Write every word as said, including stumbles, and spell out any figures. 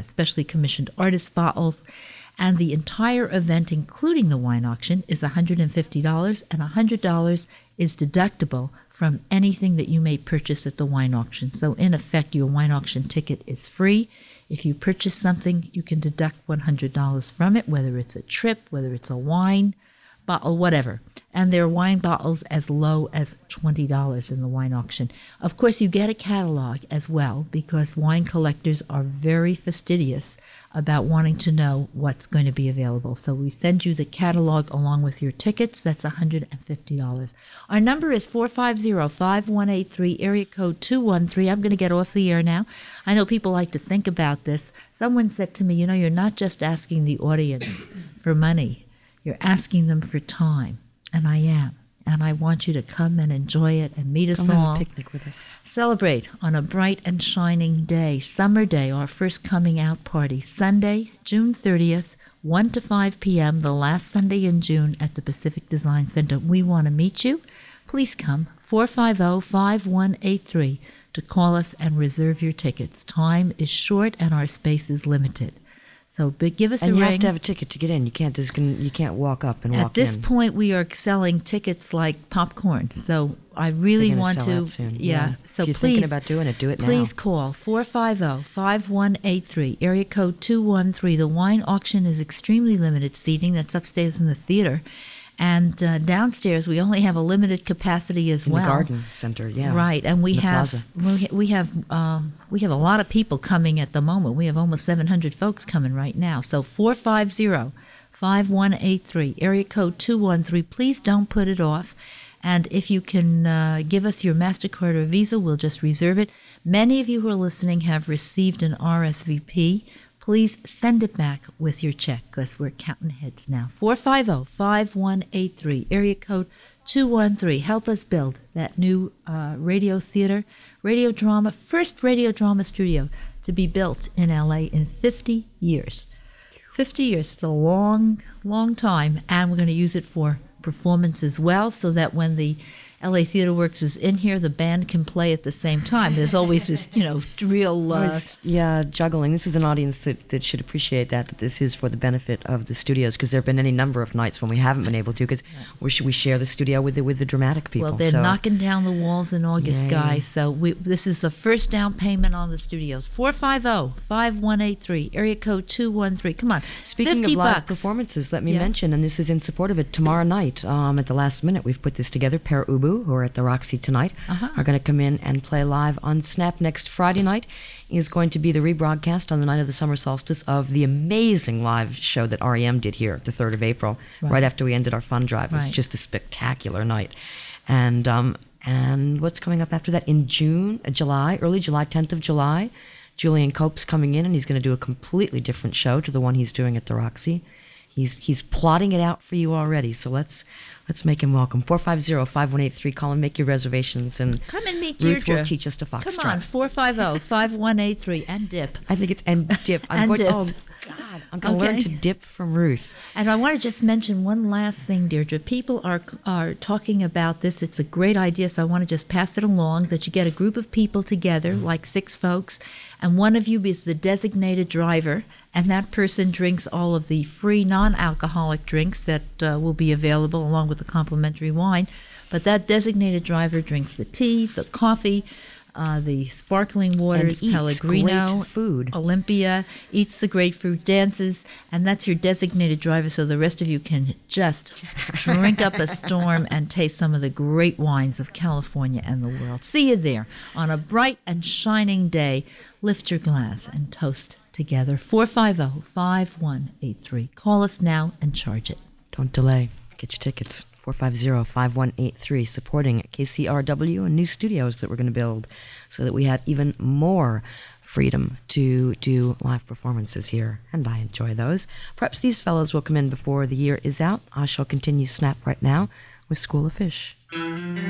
uh, specially commissioned artist bottles. And the entire event, including the wine auction, is one hundred fifty dollars, and one hundred dollars is deductible from anything that you may purchase at the wine auction. So in effect, your wine auction ticket is free. If you purchase something, you can deduct one hundred dollars from it, whether it's a trip, whether it's a wine bottle, whatever. And there are wine bottles as low as twenty dollars in the wine auction. Of course, you get a catalog as well, because wine collectors are very fastidious about wanting to know what's going to be available. So we send you the catalog along with your tickets. That's one hundred fifty dollars. Our number is four five zero, five one eight three, area code two one three. I'm going to get off the air now. I know people like to think about this. Someone said to me, you know, you're not just asking the audience for money. You're asking them for time. And I am. And I want you to come and enjoy it and meet us Come all. have a picnic with us. Celebrate on a bright and shining day, summer day, our first coming out party, Sunday, June thirtieth, one to five p.m., the last Sunday in June at the Pacific Design Center. We want to meet you. Please come, four five zero, five one eight three, to call us and reserve your tickets. Time is short and our space is limited. So but give us and a you ring. have to have a ticket to get in. You can't just you can't walk up and walk in. At this point, we are selling tickets like popcorn. So I really They're gonna want sell to. out soon. Yeah. Yeah. So If you're please, thinking about doing it, do it now. Please call four five zero, five one eight three, area code two one three. The wine auction is extremely limited seating. That's upstairs in the theater. And uh, downstairs, we only have a limited capacity as in well. the garden center, yeah. Right, and we in the have plaza. we we have um, we have a lot of people coming at the moment. We have almost seven hundred folks coming right now. So four five zero, five one eight three, area code two one three. Please don't put it off. And if you can uh, give us your MasterCard or Visa, we'll just reserve it. Many of you who are listening have received an R S V P. Please send it back with your check, because we're counting heads now. four five zero, five one eight three, area code two one three. Help us build that new uh, radio theater, radio drama, first radio drama studio to be built in L A in fifty years. fifty years, it's a long, long time, and we're going to use it for performance as well, so that when the L A Theater Works is in here, the band can play at the same time. There's always this, you know, real... Uh, Always, yeah, juggling. This is an audience that, that should appreciate that, that this is for the benefit of the studios, because there have been any number of nights when we haven't been able to, because we, we share the studio with the, with the dramatic people. Well, they're so. knocking down the walls in August, Yay. guys. So we, this is the first down payment on the studios. four five zero, five one eight three, area code two one three. Come on, Speaking fifty of live bucks. performances, let me Yeah. mention, and this is in support of it, tomorrow night, um, at the last minute, we've put this together. Per Ubu, who are at the Roxy tonight, Uh-huh. are going to come in and play live on Snap. Next Friday night is going to be the rebroadcast on the night of the summer solstice of the amazing live show that R E M did here the third of April, right, Right. after we ended our fun drive. It was Right. just a spectacular night. And um, and what's coming up after that? In June, uh, July, early July, tenth of July, Julian Cope's coming in, and he's going to do a completely different show to the one he's doing at the Roxy. He's he's plotting it out for you already, so let's let's make him welcome. four five zero, five one eight three, call and make your reservations, and Come and meet Ruth Deirdre. will teach us to foxtrot. Come on, four five zero, five one eight three, and dip. I think it's and dip. I'm And going, dip. Oh, God, I'm going to Okay. learn to dip from Ruth. And I want to just mention one last thing, Deirdre. People are are talking about this. It's a great idea, so I want to just pass it along, that you get a group of people together, like six folks, and one of you is the designated driver, and that person drinks all of the free non-alcoholic drinks that uh, will be available along with the complimentary wine. But that designated driver drinks the tea, the coffee, uh, the sparkling waters, And eats Pellegrino, great food. Olympia, eats the grapefruit, dances, and that's your designated driver, so the rest of you can just drink up a storm and taste some of the great wines of California and the world. See you there on a bright and shining day. Lift your glass and toast together. four five zero, five one eight three. Call us now and charge it. Don't delay. Get your tickets. four five zero, five one eight three, supporting K C R W and new studios that we're going to build so that we have even more freedom to do live performances here. And I enjoy those. Perhaps these fellows will come in before the year is out. I shall continue Snap right now with School of Fish.